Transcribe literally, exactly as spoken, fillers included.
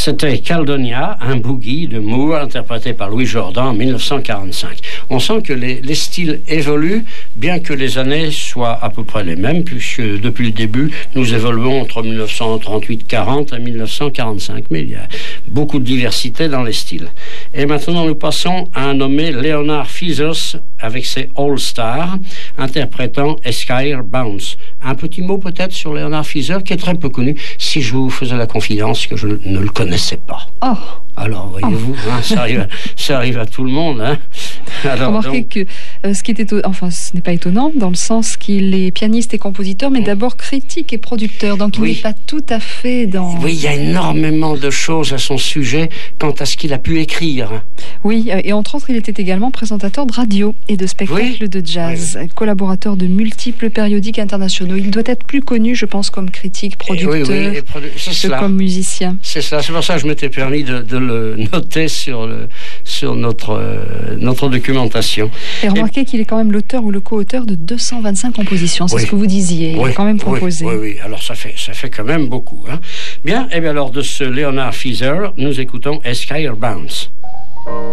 C'était Caldonia, un boogie de Moore interprété par Louis Jordan en dix-neuf cent quarante-cinq. On sent que les, les styles évoluent, bien que les années soient à peu près les mêmes, puisque depuis le début, nous évoluons entre dix-neuf cent trente-huit quarante et dix-neuf cent quarante-cinq. Mais il y a beaucoup de diversité dans les styles. Et maintenant, nous passons à un nommé Leonard Feathers avec ses All Stars, interprétant Esquire Bounce. Un petit mot peut-être sur Leonard Feathers, qui est très peu connu, si je vous faisais la confidence que je ne le connaissais pas. Oh. Alors, voyez-vous, oh. hein, ça, arrive, ça arrive à tout le monde. Hein. Alors, remarquez donc... que euh, ce qui est étonnant, enfin, ce n'est pas étonnant, dans le sens qu'il est pianiste et compositeur, mais d'abord critique et producteur, donc il oui. n'est pas tout à fait dans... Oui, il y a énormément de choses à son sujet quant à ce qu'il a pu écrire. Oui, et entre autres, il était également présentateur de radio et de spectacles oui. de jazz, oui. collaborateur de multiples périodiques internationaux. Il doit être plus connu, je pense, comme critique, producteur, oui, oui, produ... que comme musicien. C'est ça, c'est pour ça que je m'étais permis de, de le noter sur, le, sur notre, euh, notre documentation. Et remarquez et... qu'il est quand même l'auteur ou le co-auteur de deux cent vingt-cinq compositions, c'est oui. ce que vous disiez, oui. il a quand même composé. Oui, oui, oui. Alors ça fait, ça fait quand même beaucoup. Hein. Bien, et bien alors de ce Leonard Feathers, nous écoutons Esquire Bounce.